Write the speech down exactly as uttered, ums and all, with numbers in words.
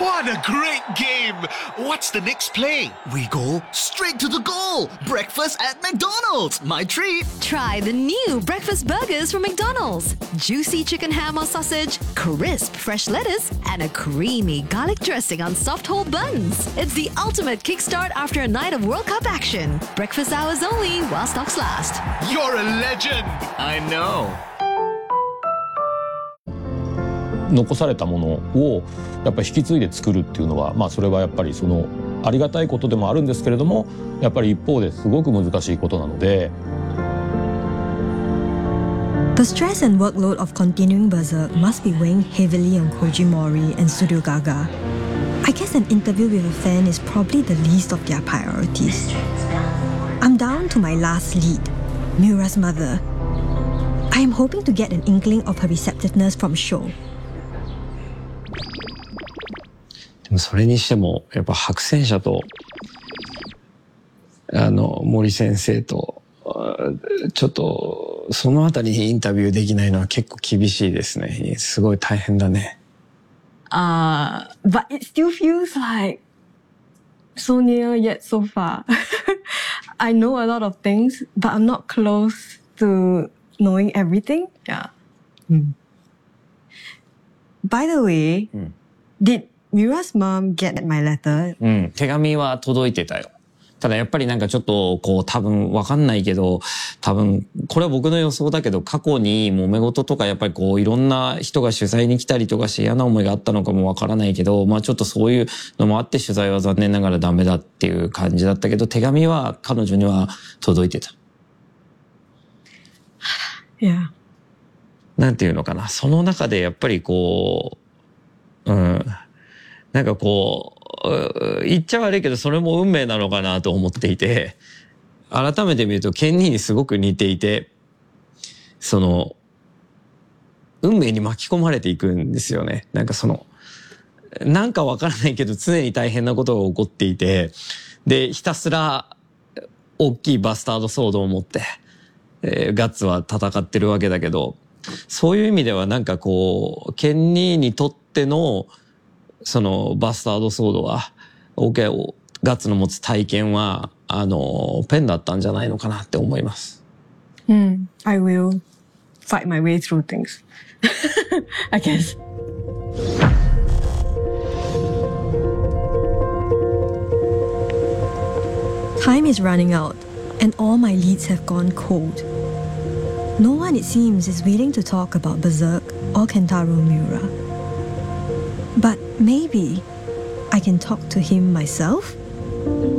What a great game! What's the next play? We go straight to the goal. Breakfast at McDonald's. My treat. Try the new breakfast burgers from McDonald's. Juicy chicken ham or sausage, crisp fresh lettuce, and a creamy garlic dressing on soft whole buns. It's the ultimate kickstart after a night of World Cup action. Breakfast hours only while stocks last. You're a legend! I know. 残されたものをやっぱり引き継いで作るっていうのは、まあ、それはやっぱりそのありがたいことでもあるんですけれども、やっぱり一方ですごく難しいことなので。 The stress and workload of continuing Berserk must be weighing heavily on Koji Mori and Studio Gaga. I guess an interview with a fan is probably the least of their priorities. I'm down to my last lead, Miura's mother. I am hoping to get an inkling of her receptiveness from Sho. でもそれにしてもやっぱ白戦車とあの森先生とちょっとそのあたりにインタビューできないのは結構厳しいですね。すごい大変だね。 Uh, but it still feels like so near yet so far. I know a lot of things, but I'm not close to knowing everything. Yeah. Mm. By the way, mm. did Miura's mom get my letter? うん、手紙は届いてたよ。ただやっぱりなんかちょっとこう多分わかんないけど、多分これは僕の予想だけど過去に揉め事とかやっぱりこういろんな人が取材に来たりとかして嫌な思いがあったのかもわからないけど、まあちょっとそういうのもあって取材は残念ながらダメだっていう感じだったけど、手紙は彼女には届いてた。 Yeah. なんていうのかな。その中でやっぱりこう、うん。なんかこう、言っちゃ悪いけど、それも運命なのかなと思っていて、改めて見ると、ケンニーにすごく似ていて、その、運命に巻き込まれていくんですよね。なんかその、なんかわからないけど、常に大変なことが起こっていて、で、ひたすら、大きいバスタードソードを持って、えー、ガッツは戦ってるわけだけど、そういう意味ではなんかこう、ケンニーにとっての、そのバスタードソードは、OK、ガッツの持つ体験は、あの、ペンだったんじゃないのかなって思います。 うん、I will fight my way through things. I guess. Time is running out, and all my leads have gone cold. No one, it seems, is willing to talk about Berserk or Kentaro Miura. But maybe I can talk to him myself?